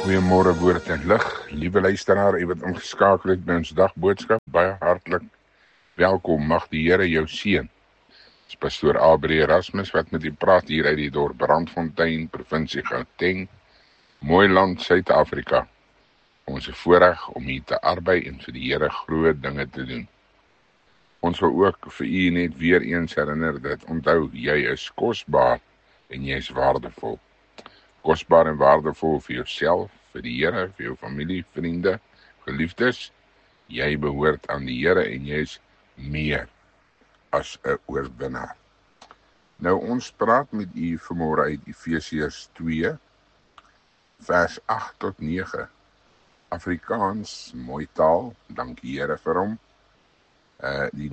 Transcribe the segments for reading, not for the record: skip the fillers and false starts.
Goeiemôre woord en lig, liewe luisteraar, jy wat ingeskakel het by ons dagboodskap, baie hartlik welkom, mag die Here jou seën. Dis pastoor Abri Erasmus wat met u praat hier uit die dorp Brandfontein, provinsie Gauteng, mooi land Suid-Afrika. Ons is voorreg om hier te arbei en vir die Here groot dinge te doen. Ons wil ook vir u net weer eens herinner dat onthou, jy is kosbaar en jy is waardevol. Kosbaar en waardevol vir jouself, vir die Here, vir jou familie, vriende, geliefdes. Jy behoort aan die Here en jy is meer as 'n oorwinnaar. Nou ons praat met u vanmôre uit Efesiërs 2, vers 8 tot 9. Afrikaans, mooi taal, dank die Here vir hom. Die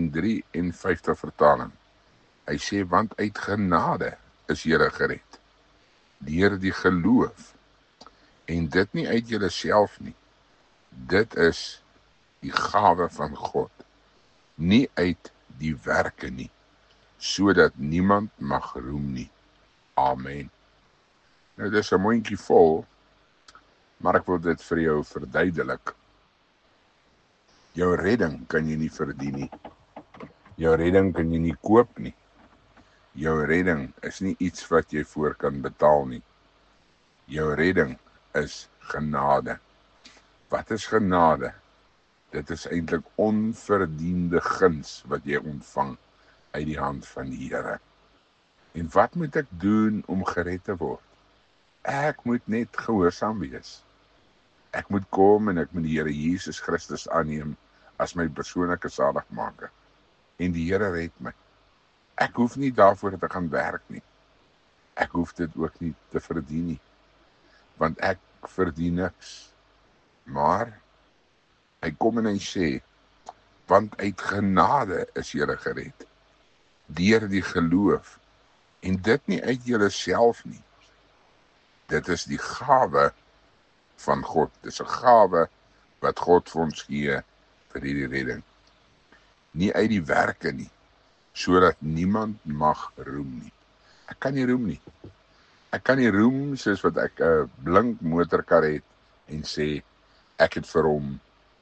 1953 vertaling. Hy sê, want uit genade is julle gered, deur die geloof, en dit nie uit julleself nie. Dit is die gawe van God, nie uit die werke nie, sodat niemand mag roem nie. Amen. Nou, dis 'n mondjie vol, maar ek wil dit vir jou verduidelik. Jou redding kan jy nie verdien nie. Jou redding kan jy nie koop nie. Jou redding is nie iets wat jy voor kan betaal nie. Jou redding is genade. Wat is genade? Dit is eintlik onverdiende guns wat jy ontvang uit die hand van die Here. En wat moet ek doen om gered te word? Ek moet net gehoorsaam wees. Ek moet kom en ek moet die Here Jesus Christus aanneem as my persoonlike saligmaker. En die Here red my. Ek hoef nie daarvoor te gaan werk nie. Ek hoef dit ook nie te verdien nie. Want ek verdien niks. Maar hy kom en hy sê, want uit genade is julle gered, deur die geloof, en dit nie uit julleself nie. Dit is die gawe van God. Dit is 'n gawe wat God vir ons gee vir hierdie redding. Nie uit die werke nie, sodat niemand mag roem nie. Ek kan nie roem nie. Ek kan nie roem soos wat ek 'n blink motorkar het en sê, ek het vir hom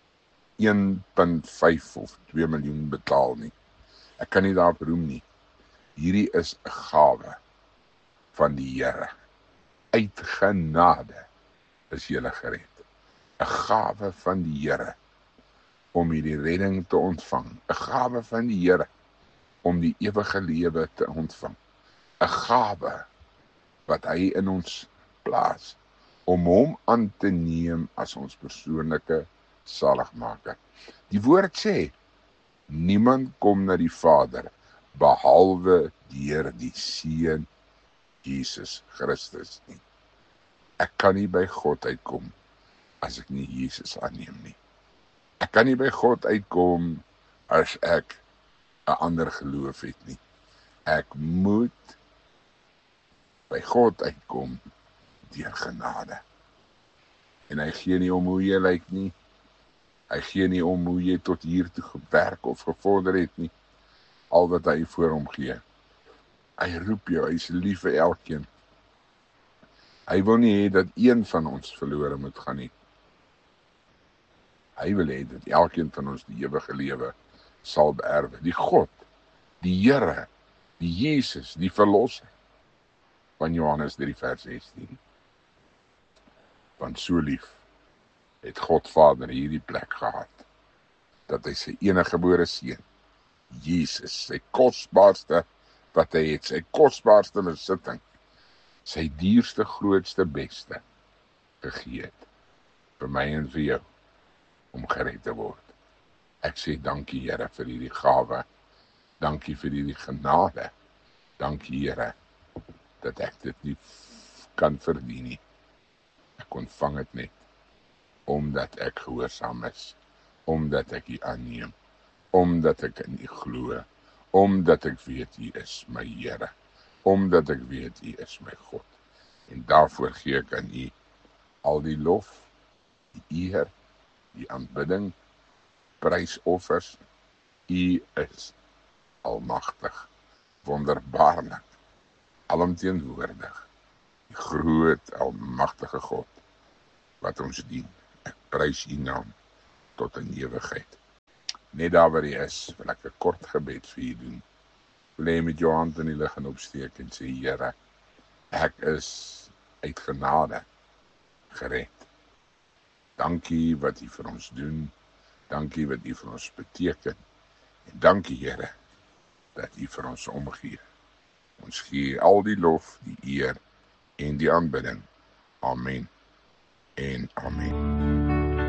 1,5 of 2 miljoen betaal nie. Ek kan nie daarop roem nie. Hierdie is 'n gawe van die Here. Uit genade is julle gered. 'n Gawe van die Here om hierdie redding te ontvang. 'n Gawe van die Here om die ewige lewe te ontvang. 'n Gawe wat hy in ons plaas, om hom aan te neem as ons persoonlike saligmaker. Die woord sê, niemand kom na die Vader, behalwe deur die Seun, Jesus Christus nie. Ek kan nie by God uitkom, as ek nie Jesus aanneem nie. Ek kan nie by God uitkom, as ek 'n ander geloof het nie. Ek moet by God uitkom deur genade. En hy gee nie om hoe jy lyk nie. Hy gee nie om hoe jy tot hier toe gewerk of gevorder het nie. Al wat hy voor hom gee. Hy roep jou, hy is lief vir elkeen. Hy wil nie hê dat een van ons verlore moet gaan nie. Hy wil hê dat elkeen van ons die ewige lewe sal beerwe. Die God, die Here, die Jesus, die Verlosser, van Johannes 3 vers 16. Want so lief het God Vader hierdie plek gehad, dat hy sy enige gebore seun, Jesus, sy kosbaarste wat hy het, sy kosbaarste besitting, sy dierste, grootste, beste gegee het, vir my en vir jou, om gered te word. Ek sê dankie Here vir hierdie gawe, dankie vir hierdie genade, dankie Here, dat ek dit nie kan verdien nie. Ek ontvang dit net, omdat ek gehoorsaam is, omdat ek U aanneem, omdat ek in U glo, omdat ek weet U is my Here, omdat ek weet U is my God. En daarvoor gee ek aan U al die lof, die eer, die aanbidding, prysoffers. U is almagtig, wonderbaarlik, alomteenwoordig, die groot, almagtige God, wat ons dien. Ek prys U naam tot in ewigheid. Net daar waar jy is, wil ek 'n kort gebed vir U doen. Wil jy met jou hand in die lug en opsteek en sê, Here, ek is uit genade gered. Dankie wat U vir ons doen, dankie wat U vir ons beteken, en dankie Here, dat U vir ons omgee. Ons gee al die lof, die eer en die aanbidding. Amen en amen.